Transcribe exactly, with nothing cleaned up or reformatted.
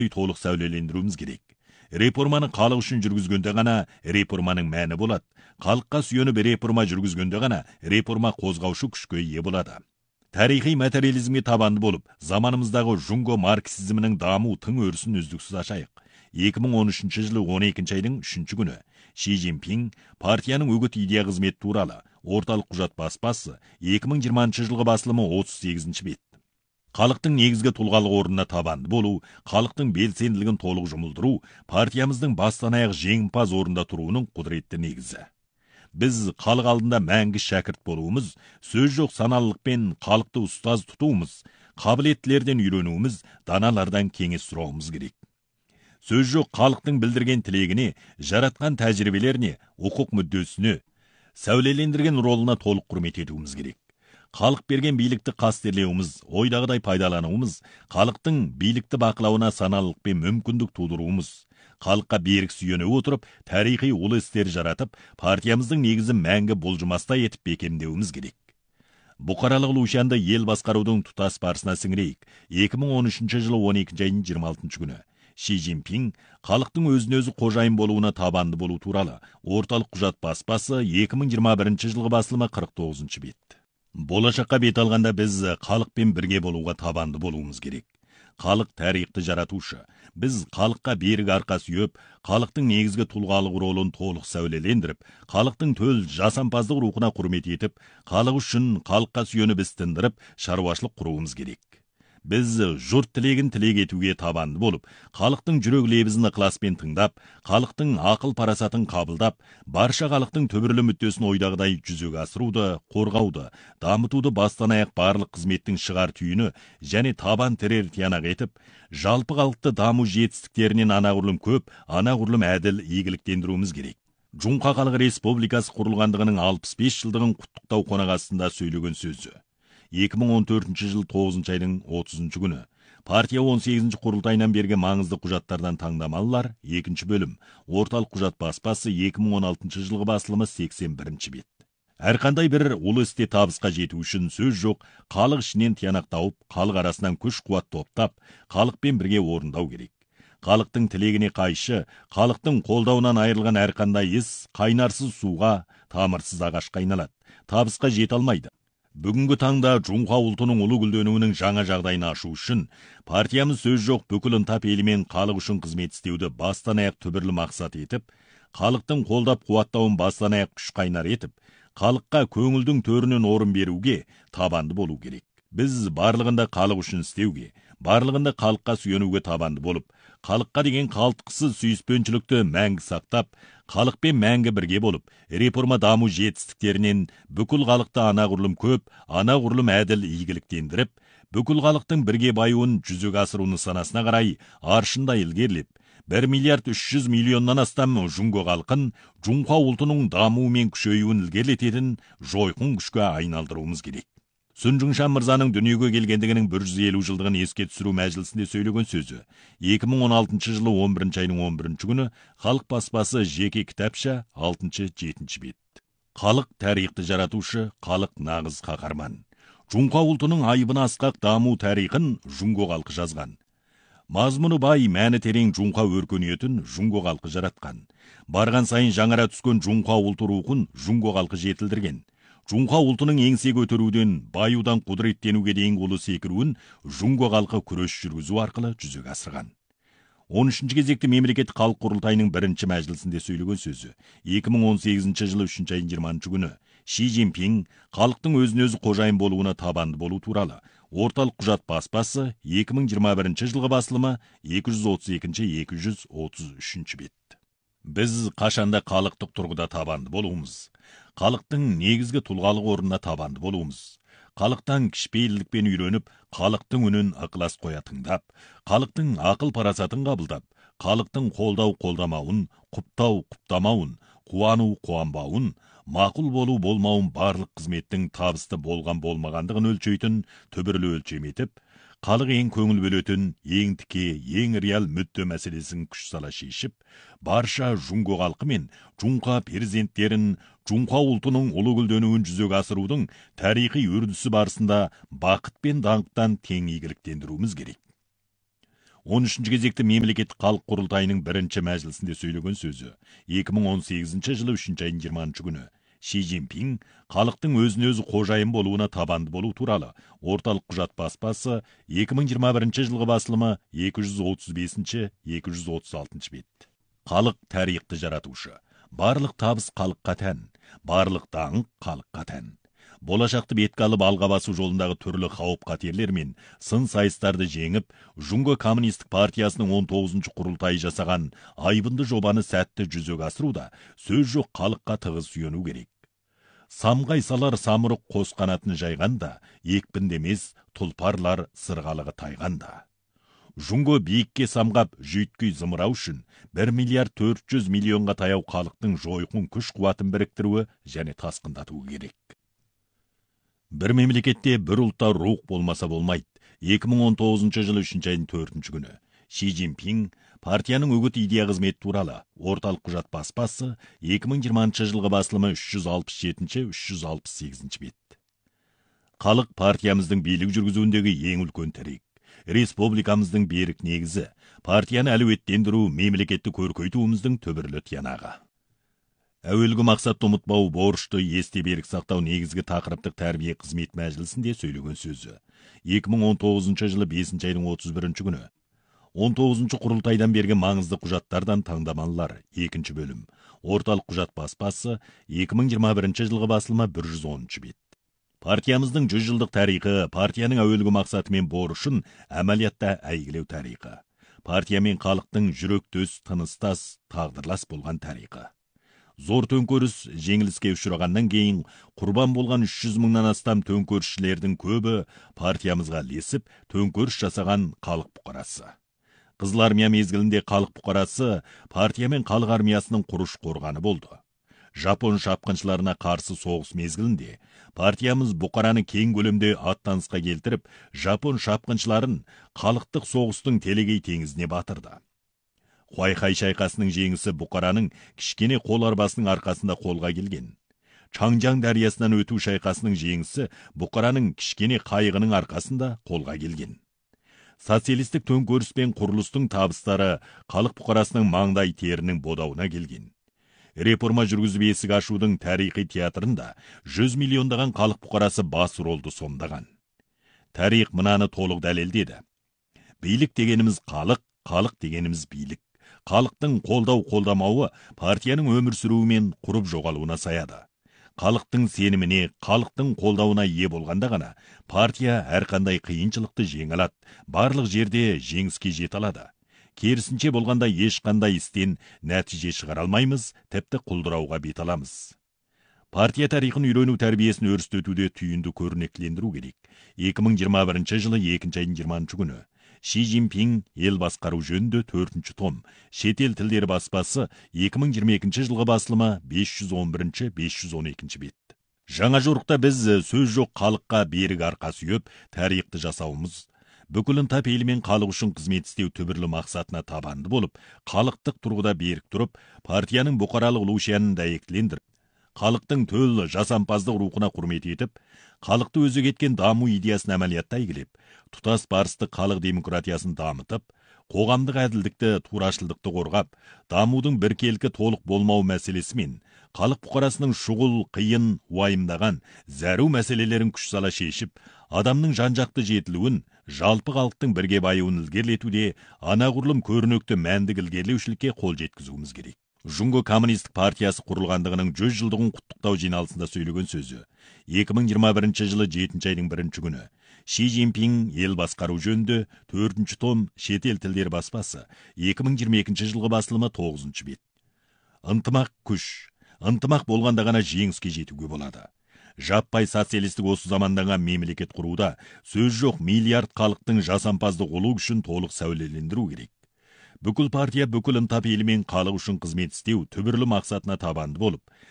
толық сәулелендіруіміз керек. Реформаны халық үшін жүргізгенде ғана реформаның мәні болады. Халыққа сүйеніп реформа жүргізгенде ғана реформа қозғаушы күшке ие болады. Тарихи материализмге табанды болып, заманымыздағы жунго марксизмінің даму тың өрісін үздіксіз ашайық. екі мың он үшінші жылы он екінші айдың үшінші күні Ши Цзиньпин партияның үгіт идея қызметі туралы орталық құжат баспасы екі мың жиырмасыншы жылғы басылымы отыз сегізінші бет. Халықтың негізгі тұлғалық орнына табанды болу, халықтың белсенділігін толық жұмылдыру, партиямыздың бастан аяқ жеңімпаз орында тұруының құдіретті негізі. Біз халық алдында мәңгі шәкірт болуымыз, сөз жоқ саналылықпен халықты ұстаз тұтуымыз, қабілеттілерден үйренуіміз, даналардан кеңес сұрауымыз керек. Сөз жоқ халықтың білдірген тілегіне, жаратқан тәжірибелеріне, құқық мүддесіне, сәулелендірген ролына толық құрмет етуіміз керек. Халық берген билікті қастерлеуіміз, ойдағыдай пайдалануымыз, халықтың билікті бақылауына саналылықпен мүмкіндік тудыруымыз, халыққа берік сүйене отырып, тарихи ұлы істер жаратып, партиямыздың негізін мәңгі бұлжымастай етіп бекемдеуіміз керек. Бұқаралық Лушанды ел басқарудың тұтас барысына сіңірейік. екі мың он үшінші жылы он екінші айдың жиырма алтыншы күні Ши Цзиньпин халықтың өзін-өзі қожайын болуына табанды болу туралы орталық құжат баспасы екі мың жиырма бірінші жылғы басылымы қырық тоғызыншы бет. Болашаққа бет алғанда біз халықпен бірге болуға табанды болуымыз керек. Халық тарихты жаратушы. Біз халыққа берік арқа сүйеп, халықтың негізгі тұлғалық ролын толық сәулелендіріп, халықтың төл жасампаздық рухына құрмет етіп, халық үшін халыққа сүйеніп істіндіріп, шаруашылық құруымыз керек. Біз жұрт тілегін тілек етуге табанды болып, халықтың жүрек лебізін ықыласпен тыңдап, халықтың ақыл парасатын қабылдап, барша халықтың түбірлі мүддесін ойдағыдай жүзеге асыруды, қорғауды, дамытуды бастан аяқ барлық қызметтің шығар түйіні және табан тірер тиянақ етіп, жалпы халықты даму жетістіктерінен анағұрлым көп, анағұрлым әділ игіліктендіруіміз керек. Жұңқа халық республикасы құрылғандығының алпыс бес жылдығын құттықтау қонақасында сөйлеген сөзі. екі мың он төртінші жыл тоғызыншы айдың отызыншы күні партия он сегізінші құрылтайынан берген маңызды құжаттардан таңдамалылар екінші бөлім орталық құжат баспасы екі мың он алтыншы жылғы басылымы сексен бірінші бет. Әрқандай бір ұлы істе табысқа жету үшін сөз жоқ, халық ішінен тиянақ тауып, халық арасынан күш қуат топтап, халықпен бірге орындау керек. Халықтың тілегіне қайшы, халықтың қолдауынан айырылған әрқандай іс қайнарсыз суға, тамырсыз ағашқа айналады, табысқа жете алмайды. Бүгінгі таңда Жұңқа ұлтының ұлы гүлденуінің жаңа жағдайын ашу үшін партиямыз сөз жоқ бүкіл ынта пейілімен халық үшін қызмет істеуді бастан аяқ түбірлі мақсат етіп, халықтың қолдап қуаттауын бастан аяқ күш қайнар етіп, халыққа көңілдің төрінен орын беруге табанды болу керек. Біз барлығында халық үшін істеуге, барлығында халыққа сүйенуге табанды болып, халыққа деген қалтқысыз сүйіспеншілікті мәңгі сақтап, халықпен мәңгі бірге болып, реформа даму жетістіктерінен бүкіл халықты анағұрлым көп, анағұрлым әділ игіліктендіріп, бүкіл халықтың бірге баюын жүзеге асыру нысанасына қарай аршында ілгерілеп, бір миллиард үш жүз миллионнан астам жұңго халқын Жұңқа ұлтының дамуы мен күшеюін ілгерілететін жойқын күшке айналдыруымыз керек. Сүн Жыңшан мырзаның дүниеге келгендігінің бір жүз елу жылдығын еске түсіру мәжілісінде сөйлеген сөзі. екі мың он алтыншы жылы он бірінші айдың он бірінші күні халық баспасы жеке кітапша алтыншы жетінші бет. Халық тарихты жаратушы, халық нағыз қаһарман. Жұңқа ұлтының айбыны асқақ даму тарихын жұңго халқы жазған. Мазмұны бай, мәні терең жұңқа өркениетін жұңго халқы жаратқан. Барған сайын жаңара түскен жұңқа ұлты рухын жұңго халқы жетілдірген. Жұңқа ұлтының еңсе көтеруден, баюдан құдыреттенуге дейінгі ұлы секіруін жұңго халқы күрес жүргізу арқылы жүзеге асырған. он үшінші кезекті мемлекеттік халық құрылтайының бірінші мәжілісінде сөйлеген сөзі. екі мың он сегізінші жылы үшінші айдың жиырмасыншы күні Ши Цзиньпин халықтың өзін-өзі қожайын болуына табанды болу туралы орталық құжат баспасы екі мың жиырма бірінші жылғы басылымы екі жүз отыз екінші екі жүз отыз үшінші бет. Біз қашанда халықтық тұрғыда табанды болуымыз, халықтың негізгі тұлғалық орнына табанды болуымыз, халықтан кішіпейілдікпен үйреніп, халықтың үнін ықылас қоя тыңдап, халықтың ақыл парасатын қабылдап, халықтың қолдау қолдамауын, құптау құптамауын, қуану қуанбауын, мақұл болу болмауын барлық қызметтің табысты болған болмағандығын өлшейтін түбірлі өлшем етіп, халық ең көңіл бөлетін, ең тіке, ең реал мүдде мәселесін күш сала шешіп, барша жұңго халқы мен жұңқа перзенттерін Жұңқа ұлтының ұлы гүлденуін жүзеге асырудың тарихи үрдісі барысында бақыт пен даңқтан тең игіліктендіруіміз керек. он үшінші кезекті мемлекеттік халық құрылтайының бірінші мәжілісінде сөйлеген сөзі екі мың он сегізінші жылы үшінші айдың жиырмасыншы күні Ши Цзиньпин халықтың өзіне өзі қожайын болуына табанды болу туралы орталық құжат баспасы екі мың жиырма бірінші жылғы басылымы екі жүз отыз бесінші екі жүз отыз алтыншы бет. Халық тарихты жаратушы. Барлық табыс халыққа тән, барлық даңқ халыққа тән. Болашақты бетке алып алға басу жолындағы түрлі қауіп қатерлер мен сын сайыстарды жеңіп, Жунго коммунистік партиясының он тоғызыншы құрылтайы жасаған айбынды жобаны сәтті жүзеге асыруда сөз жоқ халыққа тығыз сүйену керек. Самғай салар самұрық қос қанатын жайғанда, екпіндемес тұлпарлар сырғалығы тайғанда. Жунго биікке самғап жүйткүй зымырау үшін бір миллиард төрт жүз миллионға таяу халықтың жойқын күш қуатын біріктіруі және тасқындатуы керек. Бір мемлекетте бір ұлтта рух болмаса болмайды. екі мың он тоғызыншы жылы үшінші айдың төртінші күні Ши Цзиньпин партияның үгіт идея қызметі туралы орталық құжат баспасы екі мың жиырмасыншы жылғы басылымы үш жүз алпыс жетінші үш жүз алпыс сегізінші бет. Халық партиямыздың билік жүргізуіндегі ең үлкен тірек. Республикамыздың берік негізі, партияны әлеуеттендіру, мемлекетті көркейтуіміздің түбірлі тиянағы. Әуелгі мақсатты ұмытпау, борышты есте берік сақтау негізгі тақырыптық тәрбие қызмет мәжілісінде сөйлеген сөзі. екі мың он тоғызыншы жылы бесінші айдың отыз бірінші күні. он тоғызыншы құрылтайдан берген маңызды құжаттардан таңдамалылар, екінші бөлім. Орталық құжат баспасы екі мың жиырма бірінші жылғы басылымы бір жүз оныншы бет. Партиямыздың жүз жылдық тарихы, партияның әуелгі мақсаты мен борышын әмәлиятта әйгілеу тарихы. Партия мен халықтың жүректөс, тыныстас, тағдырлас болған тарихы. Зор төңкеріс жеңіліске ұшырағаннан кейін құрбан болған үш жүз мыңнан астам төңкерісшілердің көбі партиямызға ілесіп, төңкеріс жасаған халық бұқарасы. Қызыл армия мезгілінде халық бұқарасы партия мен халық армиясының құрыш қорғаны болды. Жапон шапқыншыларына қарсы соғыс мезгілінде партиямыз бұқараны кең көлемде аттанысқа келтіріп, Жапон шапқыншыларын халықтық соғыстың телегей теңізіне батырды. Хуайхай шайқасының жеңісі бұқараның кішкене қол арбасының арқасында қолға келген. Чаңжаң дариясынан өту шайқасының жеңісі бұқараның кішкене қайығының арқасында қолға келген. Социалистік төңкеріс пен құрылыстың табыстары халық бұқарасының маңдай терінің бодауына келген. Реформа жүргізіп есік ашудың тарихи театрында жүз миллиондаған халық бұқарасы бас ролды сомдаған. Тарих мынаны толық дәлелдеді. Билік дегеніміз халық, халық дегеніміз билік. Халықтың қолдау қолдамауы партияның өмір сүруі мен құрып жоғалуына саяды. Халықтың сеніміне, халықтың қолдауына ие болғанда ғана партия әрқандай қиыншылықты жеңе алады, барлық жерде жеңіске жете алады. Керісінше болғанда ешқандай істен нәтиже шығара алмаймыз, тіпті құлдырауға бет аламыз. Партия тарихын үйрену тәрбиесін өрістетуде түйінді көрнектілендіру керек. екі мың жиырма бірінші жылы екінші айдың жиырмасыншы күні Ши Цзиньпин ел басқару жөнінде төртінші том, шетел тілдері баспасы екі мың жиырма екінші жылғы басылымы бес жүз он бірінші бес жүз он екінші бет. Жаңа жорықта біз сөз жоқ халыққа берік арқа сүйеп, тарихты жасауымыз, бүкілін тап елмен халық үшін қызмет істеу түбірлі мақсатына табанды болып, халықтық тұрғыда берік тұрып, партияның бұқаралық ұлушиянын дәйектілендіріп, халықтың төл жасампаздық рухына құрмет етіп, халықты өзі кеткен даму идеясын әмәлиятта әйгілеп, тұтас барыстық халық демократиясын дамытып, қоғамдық әділдікті, турашылдықты қорғап, дамудың біркелкі толық болмау мәселесі мен халық бұқарасының шұғыл, қиын, уайымдаған, зәру мәселелерін күш сала шешіп, адамның жан-жақты жетілуін, жалпы халықтың бірге байуын ілгерілетуде анағұрлым көрнекті мәнді ілгерілеушілікке қол жеткізуіміз керек. Жунго коммунистік партиясы құрылғандығының жүз жылдығын құттықтау жиналысында сөйлеген сөзі. екі мың жиырма бірінші жылы жетінші айдың бірінші күні Ши Цзиньпин ел басқару жөнінде төртінші том, шетел тілдері баспасы екі мың жиырма екінші жылғы басылымы тоғызыншы бет. Ынтымақ күш. Ынтымақ болғанда ғана жеңіске жетуге болады. Жаппай социалистік осы замандағы мемлекет құруда сөз жоқ миллиард халықтың жасампаздық болу үшін толық сәулелендіру керек. Бүкіл партия бүкіл ынтап елімен халық үшін қызмет істеу түбірлі мақсатына табанды болып,